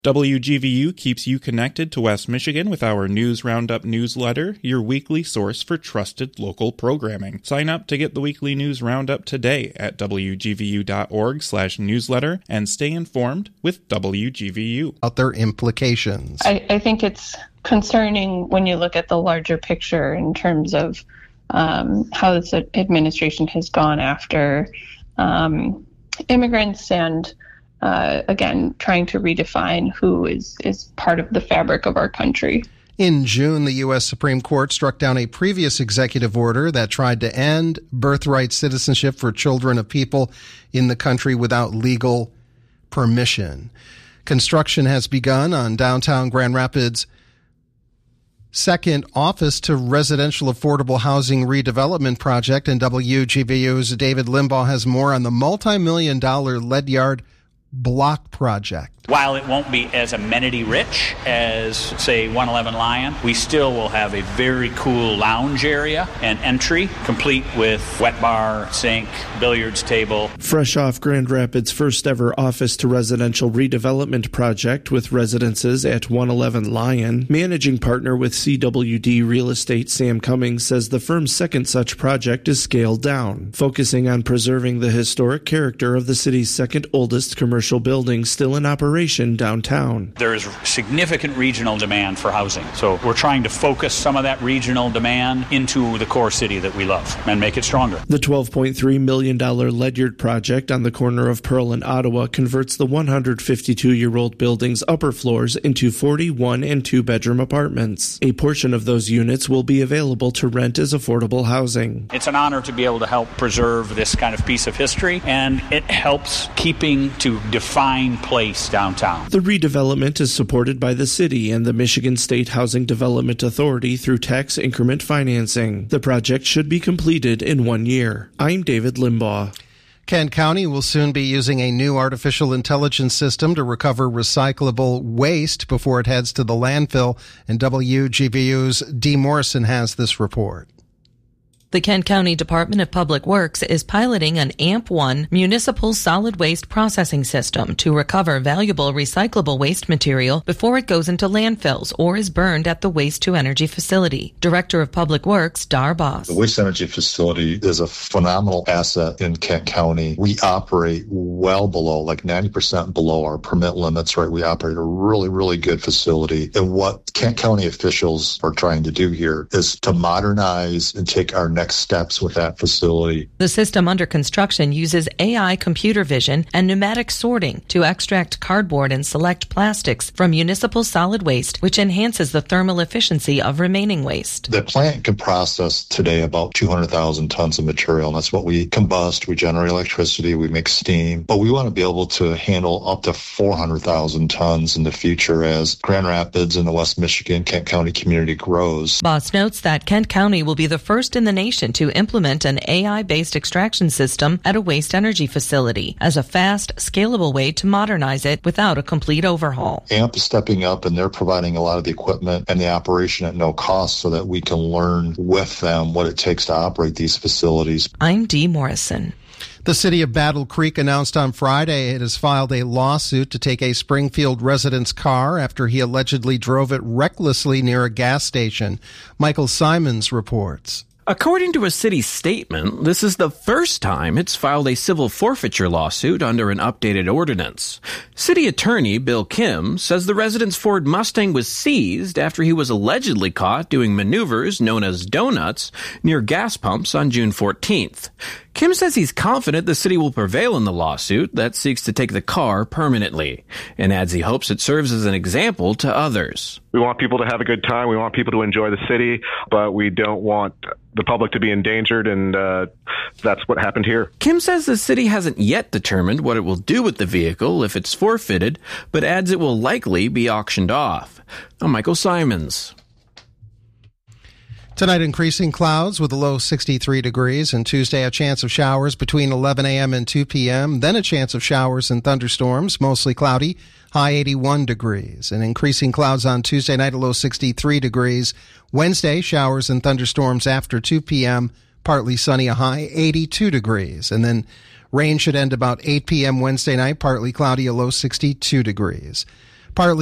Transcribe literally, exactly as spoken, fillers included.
W G V U keeps you connected to West Michigan with our News Roundup newsletter, your weekly source for trusted local programming. Sign up to get the weekly News Roundup today at w g v u dot org slash newsletter and stay informed with W G V U. About their implications. I, I think it's concerning when you look at the larger picture in terms of um, how this administration has gone after um, immigrants and Uh, again, trying to redefine who is, is part of the fabric of our country. In June, the U S Supreme Court struck down a previous executive order that tried to end birthright citizenship for children of people in the country without legal permission. Construction has begun on downtown Grand Rapids' second office to residential affordable housing redevelopment project, and W G V U's David Limbaugh has more on the multi-million dollar Ledyard block project. While it won't be as amenity rich as, say, one eleven Lion, we still will have a very cool lounge area and entry, complete with wet bar, sink, billiards table. Fresh off Grand Rapids' first ever office to residential redevelopment project with residences at one eleven Lion, managing partner with C W D Real Estate Sam Cummings says the firm's second such project is scaled down, focusing on preserving the historic character of the city's second oldest commercial building still in operation downtown. There is significant regional demand for housing, so we're trying to focus some of that regional demand into the core city that we love and make it stronger. The twelve point three million dollars Ledyard project on the corner of Pearl and Ottawa converts the one hundred fifty-two-year-old building's upper floors into forty-one and two-bedroom apartments. A portion of those units will be available to rent as affordable housing. It's an honor to be able to help preserve this kind of piece of history, and it helps keeping to define place downtown. The redevelopment is supported by the city and the Michigan State Housing Development Authority through tax increment financing. The project should be completed in one year. I'm David Limbaugh. Kent County will soon be using a new artificial intelligence system to recover recyclable waste before it heads to the landfill, and W G V U's Dee Morrison has this report. The Kent County Department of Public Works is piloting an A M P one municipal solid waste processing system to recover valuable recyclable waste material before it goes into landfills or is burned at the waste-to-energy facility. Director of Public Works, Dar Boss. The waste-energy facility is a phenomenal asset in Kent County. We operate well below, like ninety percent below our permit limits, right? We operate a really, really good facility. And what Kent County officials are trying to do here is to modernize and take our next steps with that facility. The system under construction uses A I computer vision and pneumatic sorting to extract cardboard and select plastics from municipal solid waste, which enhances the thermal efficiency of remaining waste. The plant can process today about two hundred thousand tons of material, and that's what we combust. We generate electricity, we make steam, but we want to be able to handle up to four hundred thousand tons in the future as Grand Rapids and the West Michigan Kent County community grows. Boss notes that Kent County will be the first in the nation to implement an A I-based extraction system at a waste-energy facility as a fast, scalable way to modernize it without a complete overhaul. A M P is stepping up, and they're providing a lot of the equipment and the operation at no cost so that we can learn with them what it takes to operate these facilities. I'm Dee Morrison. The city of Battle Creek announced on Friday it has filed a lawsuit to take a Springfield resident's car after he allegedly drove it recklessly near a gas station. Michael Simons reports. According to a city statement, this is the first time it's filed a civil forfeiture lawsuit under an updated ordinance. City Attorney Bill Kim says the resident's Ford Mustang was seized after he was allegedly caught doing maneuvers known as donuts near gas pumps on June fourteenth. Kim says he's confident the city will prevail in the lawsuit that seeks to take the car permanently, and adds he hopes it serves as an example to others. We want people to have a good time. We want people to enjoy the city, but we don't want the public to be endangered, and uh, that's what happened here. Kim says the city hasn't yet determined what it will do with the vehicle if it's forfeited, but adds it will likely be auctioned off. I'm Michael Simons. Tonight, increasing clouds with a low sixty-three degrees, and Tuesday, a chance of showers between eleven a.m. and two p.m., then a chance of showers and thunderstorms, mostly cloudy, high eighty-one degrees. And increasing clouds on Tuesday night, a low sixty-three degrees. Wednesday, showers and thunderstorms after two p.m., partly sunny, a high eighty-two degrees. And then rain should end about eight p.m. Wednesday night, partly cloudy, a low sixty-two degrees. partly